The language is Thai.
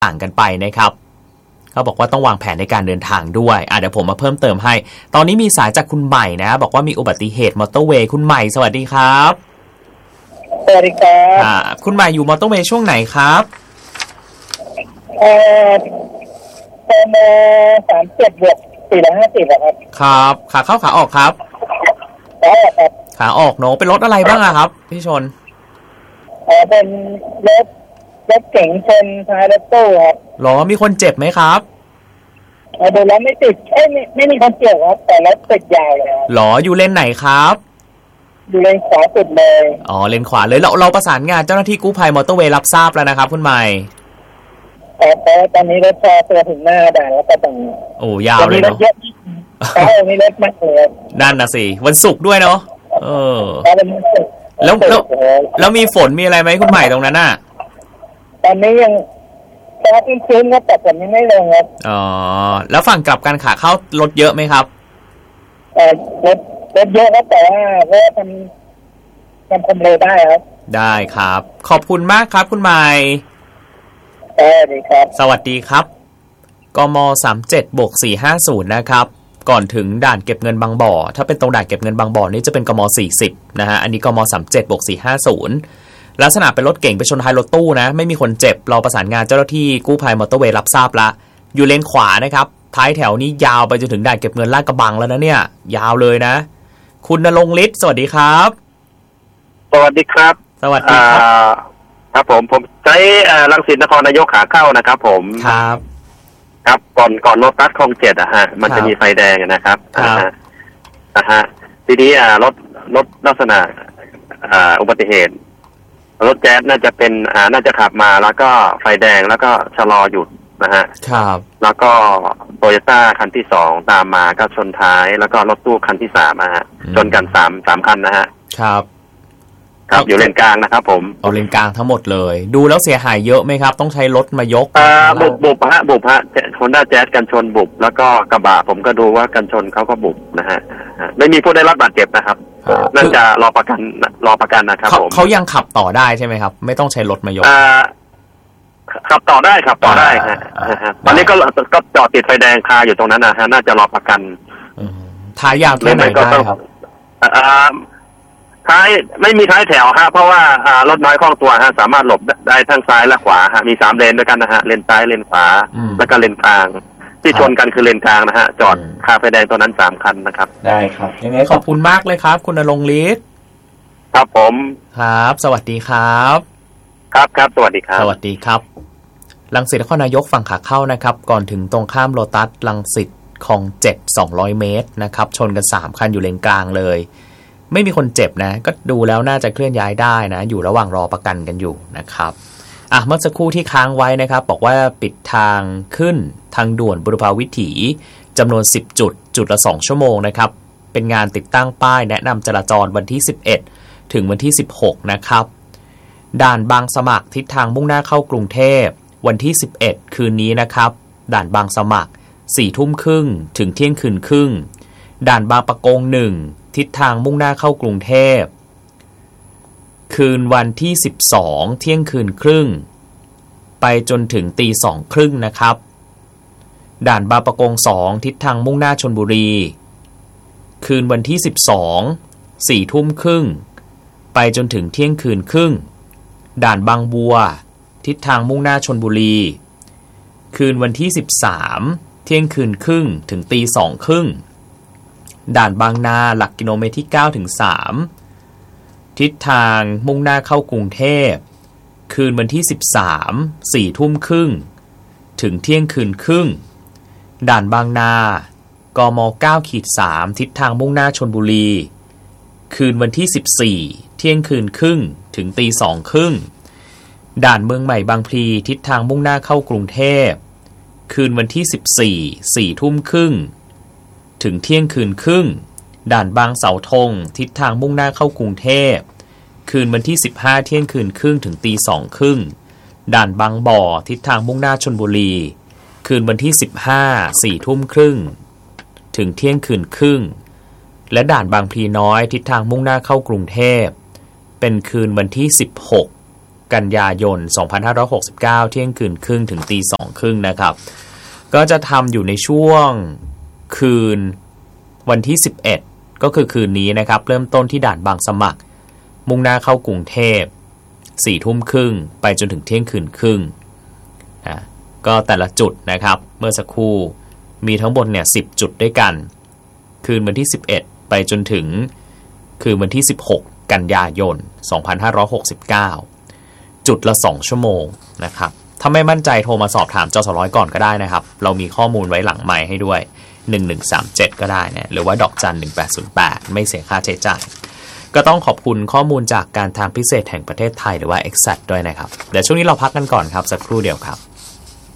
ต่างกันไปนะครับเขาบอกว่าต้องวางแผนในการเดินทางด้วยเดี๋ยวผมมาเพิ่มเติมให้ตอนนี้มีสายจากคุณใหม่นะบอกว่ามีอุบัติเหตุมอเตอร์เวย์คุณใหม่สวัสดีครับสวัสดีครับคุณใหม่อยู่มอเตอร์เวย์ช่วงไหนครับม37+450ครับครับขาเข้าขาออกครับขาออกเนาะเป็นรถอะไรบ้างครับพี่ชนเป็นรถเก๋งชนท้ายรถตู้ครับหรอมีคนเจ็บไหมครับดูแล้วไม่ติดไม่มีคนเจ็บครับแต่รถติดยาวเลยหรออยู่เลนไหนครับอยู่เลนขวาสุดเลยเลนขวาเลยเราประสานงานเจ้าหน้าที่กู้ภัยมอเตอร์เวย์รับทราบแล้วนะครับคุณใหม่ตอนนี้รถพอตัวถึงหน้าด่านแล้วก็ต้องยาวเลยเนาะมีรถมากเลยนั่นนะสิวันศุกร์ด้วยเนาะแล้วมีฝนมีอะไรไหมคุณใหม่ตรงนั้นน่ะตอนนี้ยังฟ้าชื้นๆครับแต่ฝนยังไม่ลงครับแล้วฝั่งกลับกันขาเข้ารถเยอะไหมครับรถเยอะครับแต่ว่าก็ทำความเร็วได้ครับได้ครับขอบคุณมากครับคุณใหม่สวัสดีครับสวัสดีครับกม37+450นะครับก่อนถึงด่านเก็บเงินบางบ่อถ้าเป็นตรงด่านเก็บเงินบางบ่อนี่จะเป็นกม40นะฮะอันนี้กม37+450ลักษณะเป็นรถเก๋งไปชนท้ายรถตู้นะไม่มีคนเจ็บเราประสานงานเจ้าหน้าที่กู้ภัยมอเตอร์เวย์รับทราบละอยู่เลนขวานะครับท้ายแถวนี้ยาวไปจนถึงด่านเก็บเงินลาดกระบังแล้วนะเนี่ยยาวเลยนะคุณณรงค์ฤทธิ์สวัสดีครับสวัสดีครับสวัสดีครับผมใช้รังสิตนครนายกขาเข้านะครับผมครับก่อนรถตัดคลอง7ฮะมันจะมีไฟแดงนะครับทีนี้รถลักษณะอุบัติเหตุรถแจ๊สน่าจะเป็นน่าจะขับมาแล้วก็ไฟแดงแล้วก็ชะลอหยุดนะฮะครับแล้วก็โตโยต้าคันที่2ตามมาก็ชนท้ายแล้วก็รถตู้คันที่3ฮะชนกัน3คันนะฮะครับอยู่เลนกลางนะครับผมเลนกลางทั้งหมดเลยดูแล้วเสียหายเยอะไหมครับต้องใช้รถมายกบุบฮะฮอนด้าแจ๊สกันชนบุบแล้วก็กระบะผมก็ดูว่ากันชนเขาก็บุบนะฮะไม่มีผู้ได้รับบาดเจ็บนะครับน่าจะรอประกันนะครับผมเขายังขับต่อได้ใช่ไหมครับไม่ต้องใช้รถมายกขับต่อได้ฮะตอนนี้ก็จอดติดไฟแดงคาอยู่ตรงนั้นนะฮะน่าจะรอประกันท้ายยาวเท่าไหร่ได้ครับท้ายไม่มีท้ายแถวฮะเพราะว่ารถน้อยคล่องตัวฮะสามารถหลบได้ทั้งซ้ายและขวาฮะมี3เลนด้วยกันนะฮะเลนซ้ายเลนขวาแล้วก็เลนกลางที่ชนกันคือเลนกลางนะฮะจอดคาไฟแดงตัวนั้น3คันนะครับได้ครับยังไงขอบคุณมากเลยครับคุณณรงค์ฤทธิ์ครับผมครับสวัสดีครับครับสวัสดีครับสวัสดีครับรังสิตนครนายกฝั่งขาเข้านะครับก่อนถึงตรงข้ามโลตัสรังสิตคลอง7 200 เมตรนะครับชนกัน3คันอยู่เลนกลางเลยไม่มีคนเจ็บนะก็ดูแล้วน่าจะเคลื่อนย้ายได้นะอยู่ระหว่างรอประกันกันอยู่นะครับเมื่อสักครู่ที่ค้างไว้นะครับบอกว่าปิดทางขึ้นทางด่วนบุรพาวิถีจำนวน10จุดละ2ชั่วโมงนะครับเป็นงานติดตั้งป้ายแนะนำจราจรวันที่11ถึงวันที่16นะครับด่านบางสมัครทิศทางมุ่งหน้าเข้ากรุงเทพวันที่11คืนนี้นะครับด่านบางสมัคร 22:30 ถึงเที่ยงคืนครึ่งด่านบางปะกง1ทิศทางมุ่งหน้าเข้ากรุงเทพคืนวันที่12เที่ยงคืนครึ่งไปจนถึง 2:30 นะครับด่านบางปะกง2ทิศทางมุ่งหน้าชลบุรีคืนวันที่12 4:30ไปจนถึงเที่ยงคืนครึ่งด่านบางบัวทิศทางมุ่งหน้าชลบุรีคืนวันที่13เที่ยงคืนครึ่งถึง 2:30ด่านบางนาหลักกิโลเมตรที่9ถึง3ทิศทางมุ่งหน้าเข้ากรุงเทพคืนวันที่13 4:30ถึงเที่ยงคืนครึ่งด่านบางนากม9-3ทิศทางมุ่งหน้าชลบุรีคืนวันที่14เที่ยงคืนครึ่งถึง 2:30ด่านเมืองใหม่บางพลีทิศทางมุ่งหน้าเข้ากรุงเทพคืนวันที่14 4:30ถึงเที่ยงคืนครึ่งด่านบางเสาธงทิศทางมุ่งหน้าเข้ากรุงเทพคืนวันที่15เที่ยงคืนครึ่งถึง 2:30ด่านบางบ่อทิศทางมุ่งหน้าชลบุรีคืนวันที่15 4:30ถึงเที่ยงคืนครึ่งและด่านบางพลีน้อยทิศทางมุ่งหน้าเข้ากรุงเทพเป็นคืนวันที่16 กันยายน 2569 เที่ยงคืนครึ่งถึงตี 2 ครึ่งนะครับก็จะทำอยู่ในช่วงคืนวันที่ 11 ก็คือคืนนี้นะครับเริ่มต้นที่ด่านบางสมัครมุ่งหน้าเข้ากรุงเทพ 4 ทุ่มครึ่งไปจนถึงเที่ยงคืนครึ่งนะก็แต่ละจุดนะครับเมื่อสักครู่มีทั้งหมดเนี่ย10 จุดด้วยกันคืนวันที่ 11 ไปจนถึงคืนวันที่ 16 กันยายน 2569 จุดละ 2 ชั่วโมงนะครับถ้าไม่มั่นใจโทรมาสอบถามจสร้อยก่อนก็ได้นะครับเรามีข้อมูลไว้หลังไมค์ให้ด้วย1137ก็ได้นะหรือว่าดอกจัน1808ไม่เสียค่าใช้จ่ายก็ต้องขอบคุณข้อมูลจากการทางพิเศษแห่งประเทศไทยหรือว่า Exact ด้วยนะครับเดี๋ยวช่วงนี้เราพักกันก่อนครับสักครู่เดียวครับ